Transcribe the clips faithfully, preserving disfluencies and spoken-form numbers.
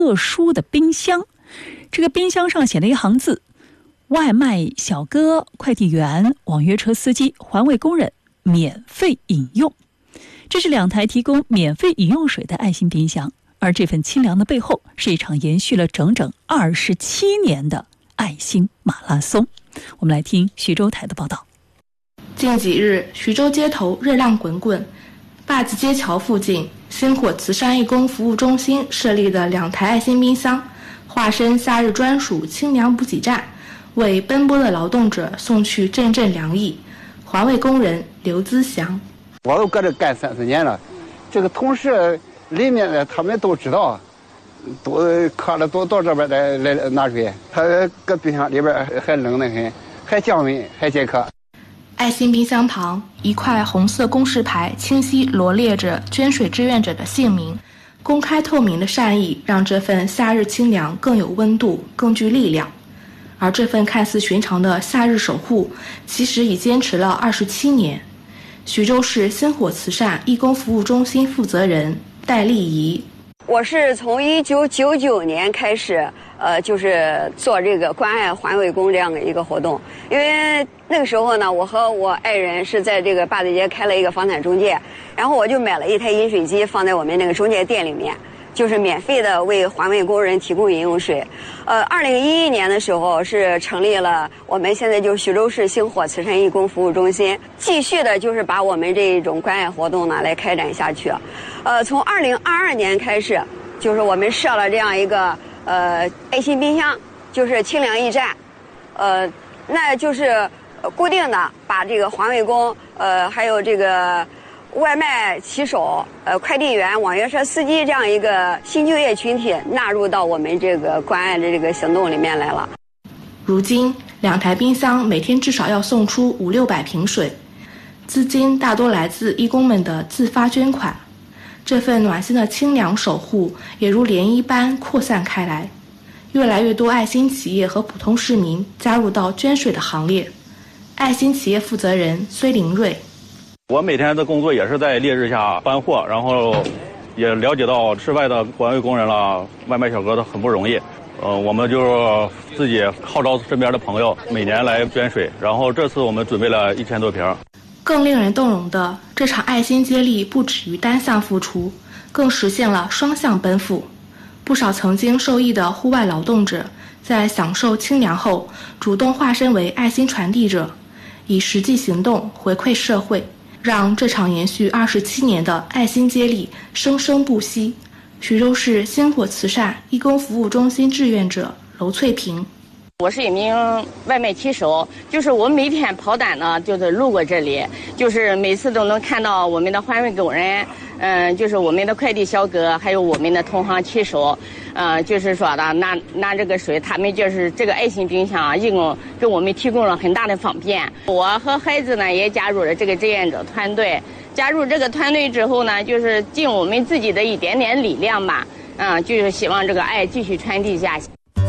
特殊的冰箱。这个冰箱上写了一行字：外卖小哥、快递员、网约车司机、环卫工人免费饮用。这是两台提供免费饮用水的爱心冰箱，而这份清凉的背后是一场延续了整整二十七年的爱心马拉松。我们来听徐州台的报道。 近几日，徐州街头热浪滚滚，坝子街桥附近星火慈善义工服务中心设立的两台爱心冰箱，化身夏日专属清凉补给站，为奔波的劳动者送去阵阵凉意。环卫工人刘资祥： 我都搁这干三四年了，这个同事里面的他们都知道，都渴了都到这边来来拿水。他搁冰箱里边还冷得很，还降温，还解渴。 爱心冰箱旁，一块红色公示牌清晰罗列着捐水志愿者的姓名。公开透明的善意让这份夏日清凉更有温度，更具力量。而这份看似寻常的夏日守护，其实已坚持了二十七年。徐州市星火慈善义工服务中心负责人戴丽仪： 我是从一九九九年开始，呃，就是做这个关爱环卫工这样的一个活动。因为那个时候呢，我和我爱人是在这个坝子街开了一个房产中介，然后我就买了一台饮水机放在我们那个中介店里面，就是免费的为环卫工人提供饮用水。呃，二零一一年的时候是成立了我们现在就是徐州市星火慈善义工服务中心，继续的就是把我们这种关爱活动呢来开展下去。呃，从二零二二年开始，就是我们设了这样一个呃爱心冰箱，就是清凉驿站，呃，那就是固定的把这个环卫工，呃，还有这个外卖骑手、呃快递员、网约车司机这样一个新就业群体纳入到我们这个关爱的这个行动里面来了。 如今，两台冰箱每天至少要送出五六百瓶水，资金大多来自义工们的自发捐款。这份暖心的清凉守护也如涟漪般扩散开来，越来越多爱心企业和普通市民加入到捐水的行列。爱心企业负责人崔林瑞： 我每天的工作也是在烈日下搬货，然后也了解到室外的环卫工人了、外卖小哥都很不容易。呃，我们就自己号召身边的朋友每年来捐水，然后这次我们准备了一千多瓶。 更令人动容的，这场爱心接力不止于单向付出，更实现了双向奔赴。不少曾经受益的户外劳动者，在享受清凉后，主动化身为爱心传递者，以实际行动回馈社会，让这场延续二十七年的爱心接力生生不息。徐州市星火慈善义工服务中心志愿者娄翠萍： 我是一名外卖骑手，就是我每天跑单呢，就是路过这里，就是每次都能看到我们的环卫工人，嗯，就是我们的快递小哥，还有我们的同行骑手，嗯，就是说的拿拿这个水，他们就是这个爱心冰箱，一共给我们提供了很大的方便。我和孩子呢也加入了这个志愿者团队，加入这个团队之后呢，就是尽我们自己的一点点力量吧，嗯，就是希望这个爱继续传递下去。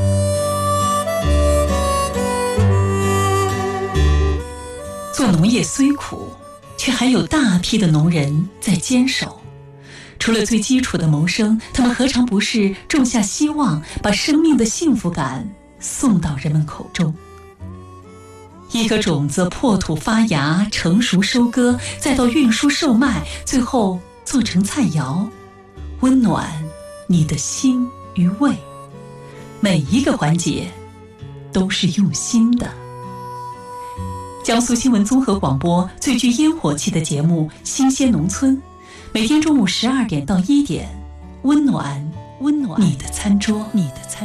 做农业虽苦，却还有大批的农人在坚守。除了最基础的谋生，他们何尝不是种下希望，把生命的幸福感送到人们口中？一颗种子破土发芽，成熟收割，再到运输售卖，最后做成菜肴，温暖你的心与胃。每一个环节都是用心的。江苏新闻综合广播最具烟火气的节目《新鲜农村》，每天中午十二点到一点，温暖温暖你的餐桌，你的餐桌。